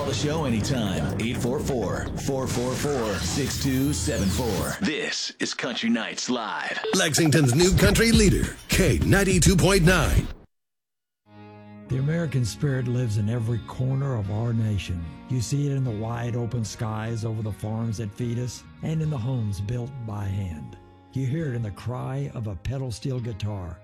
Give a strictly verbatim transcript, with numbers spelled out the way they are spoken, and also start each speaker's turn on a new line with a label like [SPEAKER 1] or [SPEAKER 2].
[SPEAKER 1] the show anytime. eight four four, four four four, six two seven four. This is Country Nights Live.
[SPEAKER 2] Lexington's new country leader, K ninety-two point nine.
[SPEAKER 3] The American spirit lives in every corner of our nation. You see it in the wide open skies over the farms that feed us and in the homes built by hand. You hear it in the cry of a pedal steel guitar